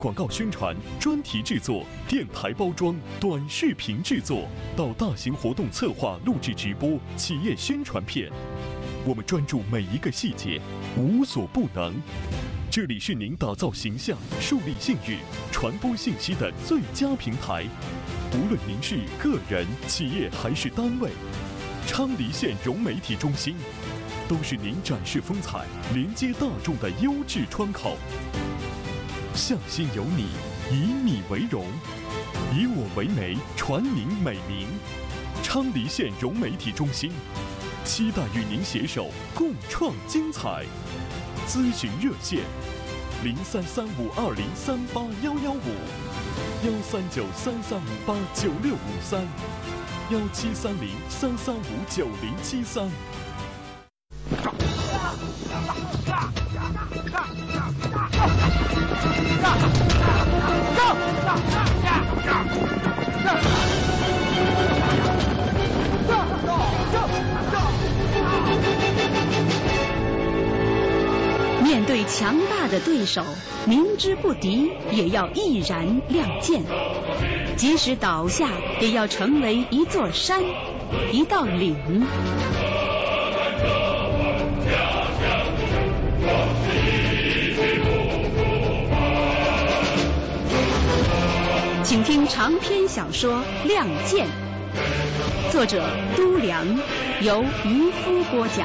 广告宣传、专题制作、电台包装、短视频制作，到大型活动策划、录制直播、企业宣传片，我们专注每一个细节，无所不能。这里是您打造形象、树立信誉、传播信息的最佳平台。无论您是个人、企业还是单位，昌黎县融媒体中心都是您展示风采、连接大众的优质窗口。向心有你，以你为荣，以我为媒，传您美名。昌黎县融媒体中心，期待与您携手共创精彩。咨询热线：033520381155，1393389653，173033599073。 面对强大的对手，明知不敌也要毅然亮剑，即使倒下也要成为一座山，一道岭。请听长篇小说《亮剑》，作者都良，由渔夫播讲。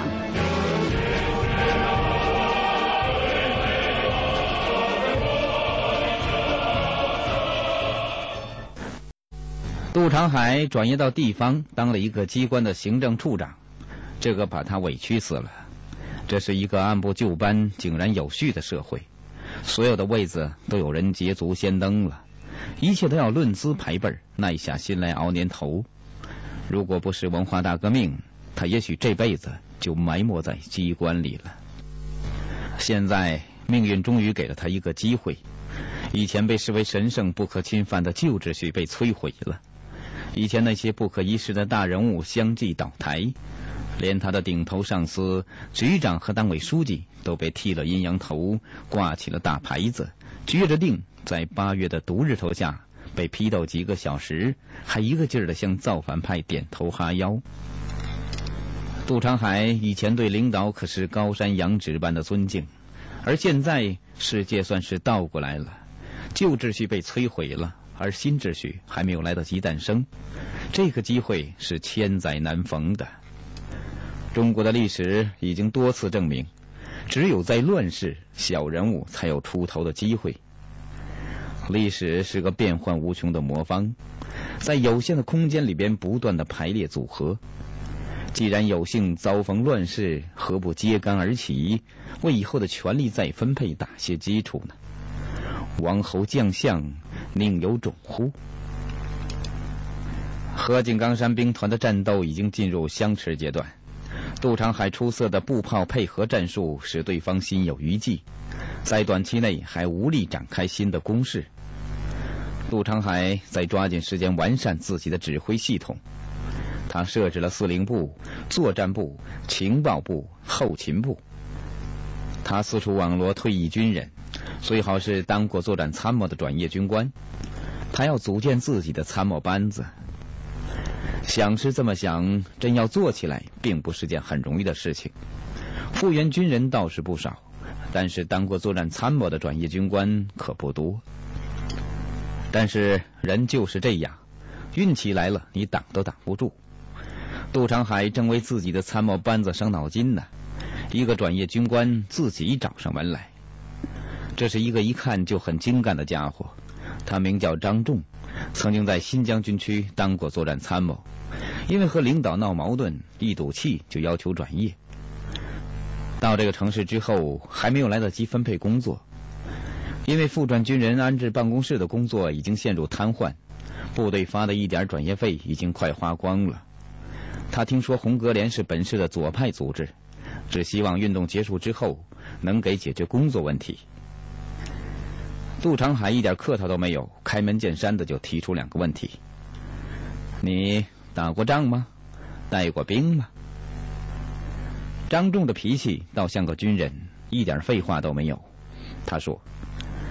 杜长海转业到地方，当了一个机关的行政处长，这个把他委屈死了。这是一个按部就班、井然有序的社会，所有的位子都有人捷足先登了，一切都要论资排辈，耐下心来熬年头。如果不是文化大革命，他也许这辈子就埋没在机关里了。现在命运终于给了他一个机会，以前被视为神圣不可侵犯的旧秩序被摧毁了，以前那些不可一世的大人物相继倒台，连他的顶头上司局长和党委书记都被剃了阴阳头，挂起了大牌子，撅着腚在8月的毒日头下被批斗几个小时，还一个劲儿地向造反派点头哈腰。杜长海以前对领导可是高山仰止般的尊敬，而现在世界算是倒过来了，旧秩序被摧毁了，而新秩序还没有来得及诞生，这个机会是千载难逢的。中国的历史已经多次证明，只有在乱世，小人物才有出头的机会。历史是个变幻无穷的魔方，在有限的空间里边不断的排列组合。既然有幸遭逢乱世，何不揭竿而起，为以后的权力再分配打些基础呢？王侯将相宁有种乎？河井冈山兵团的战斗已经进入相持阶段，杜长海出色的步炮配合战术使对方心有余悸，在短期内还无力展开新的攻势。杜长海在抓紧时间完善自己的指挥系统，他设置了司令部、作战部、情报部、后勤部。他四处网罗退役军人，最好是当过作战参谋的转业军官。他要组建自己的参谋班子。想是这么想，真要做起来并不是件很容易的事情。复员军人倒是不少，但是当过作战参谋的转业军官可不多。但是人就是这样，运气来了你挡都挡不住。杜长海正为自己的参谋班子伤脑筋呢，一个转业军官自己找上门来。这是一个一看就很精干的家伙，他名叫张仲，曾经在新疆军区当过作战参谋，因为和领导闹矛盾，一赌气就要求转业。到这个城市之后，还没有来得及分配工作，因为副转军人安置办公室的工作已经陷入瘫痪，部队发的一点转业费已经快花光了。他听说红格连是本市的左派组织，只希望运动结束之后能给解决工作问题。杜长海一点客套都没有，开门见山的就提出2个问题：你打过仗吗？带过兵吗？张仲的脾气倒像个军人，一点废话都没有。他说：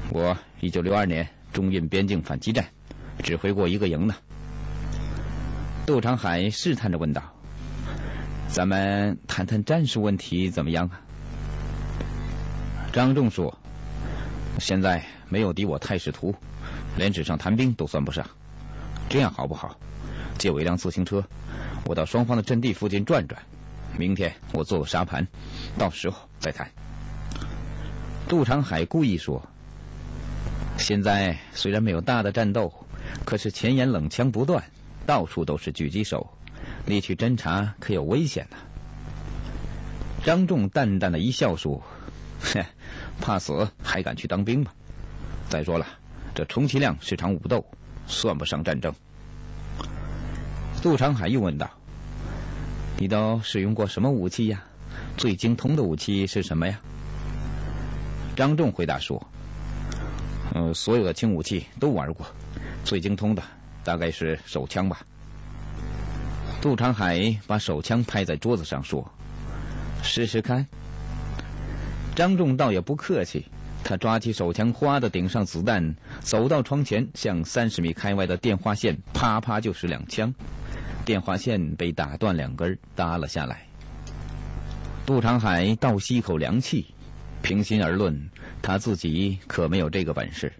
我1962年中印边境反击战指挥过一个营呢。杜长海试探着问道：咱们谈谈战术问题怎么样啊？张仲说：现在没有敌我态势图，连纸上谈兵都算不上。这样好不好？借我一辆自行车，我到双方的阵地附近转转，明天我做个沙盘，到时候再谈。杜长海故意说：现在虽然没有大的战斗，可是前沿冷枪不断，到处都是狙击手，你去侦察可有危险呢。张仲淡淡的一笑说：怕死还敢去当兵吗？再说了，这充其量是场武斗，算不上战争。杜长海又问道：你都使用过什么武器呀？最精通的武器是什么呀？张仲回答说：所有的轻武器都玩过，最精通的大概是手枪吧。杜长海把手枪拍在桌子上说：试试看。张仲倒也不客气，他抓起手枪，哗的顶上子弹，走到窗前，向30米开外的电话线啪啪就是2枪，电话线被打断2根，耷了下来。杜长海倒吸一口凉气，平心而论，他自己可没有这个本事。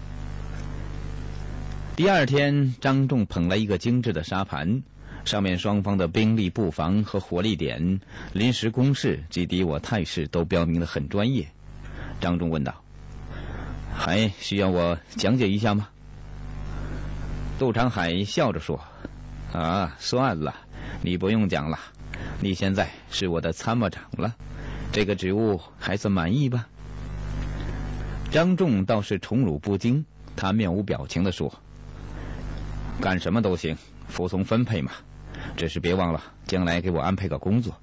第二天，张仲捧来一个精致的沙盘，上面双方的兵力布防和火力点、临时攻势及敌我态势都标明得很专业。张仲问道：还需要我讲解一下吗？杜长海笑着说：算了，你不用讲了，你现在是我的参谋长了，这个职务还算满意吧？张仲倒是宠辱不惊，他面无表情地说：干什么都行，服从分配嘛，只是别忘了将来给我安排个工作。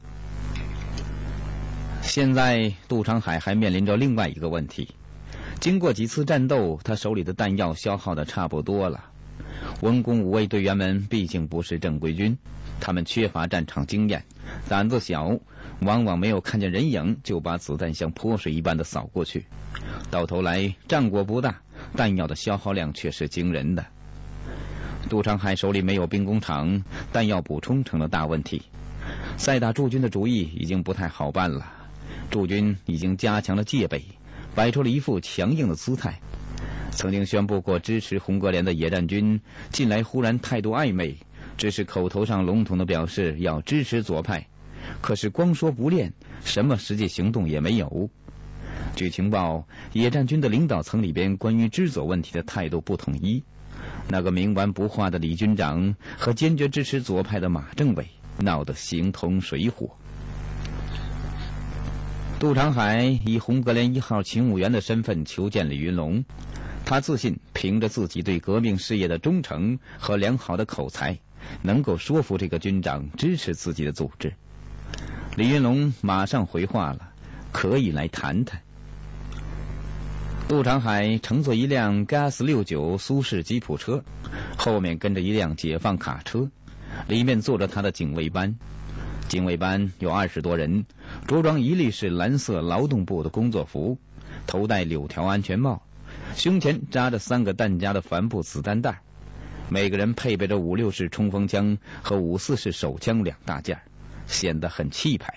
现在杜长海还面临着另外一个问题，经过几次战斗，他手里的弹药消耗的差不多了。文工武卫队员们毕竟不是正规军，他们缺乏战场经验，胆子小，往往没有看见人影就把子弹像泼水一般的扫过去，到头来战果不大，弹药的消耗量却是惊人的。杜长海手里没有兵工厂，弹药补充成了大问题。塞达驻军的主意已经不太好办了，驻军已经加强了戒备，摆出了一副强硬的姿态。曾经宣布过支持红格连的野战军，近来忽然态度暧昧，只是口头上笼统的表示要支持左派，可是光说不练，什么实际行动也没有。据情报，野战军的领导层里边关于支左问题的态度不统一，那个冥顽不化的李军长和坚决支持左派的马政委闹得形同水火。杜长海以红格连1号勤务员的身份求见李云龙，他自信凭着自己对革命事业的忠诚和良好的口才，能够说服这个军长支持自己的组织。李云龙马上回话了：可以来谈谈。杜长海乘坐一辆 GAS69 苏式吉普车，后面跟着一辆解放卡车，里面坐着他的警卫班。警卫班有20多人，着装一律是蓝色劳动部的工作服，头戴柳条安全帽，胸前扎着3个弹夹的帆布子弹袋，每个人配备着56式冲锋枪和54式手枪2大件，显得很气派。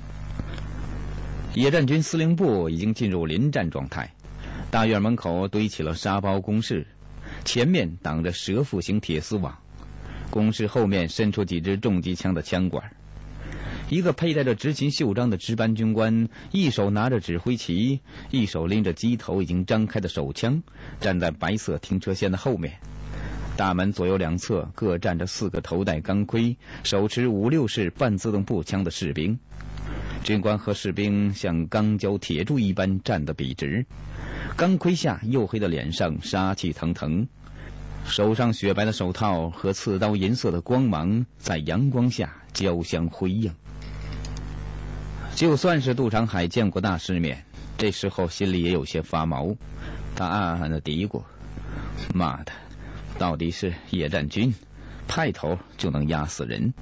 野战军司令部已经进入临战状态，大院门口堆起了沙包工事，前面挡着蛇腹型铁丝网，工事后面伸出几支重机枪的枪管。一个佩戴着执勤袖章的值班军官，一手拿着指挥旗，一手拎着机头已经张开的手枪，站在白色停车线的后面。大门左右两侧各站着4个头戴钢盔、手持56式半自动步枪的士兵。军官和士兵像钢胶铁柱一般站得笔直，钢盔下黝黑的脸上杀气腾腾，手上雪白的手套和刺刀银色的光芒在阳光下交相辉映。就算是杜长海见过大世面，这时候心里也有些发毛。他暗暗的嘀咕：妈的，到底是野战军，派头就能压死人。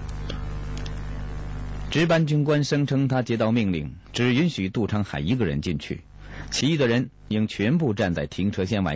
值班军官声称他接到命令，只允许杜长海一个人进去，其余的人应全部站在停车线外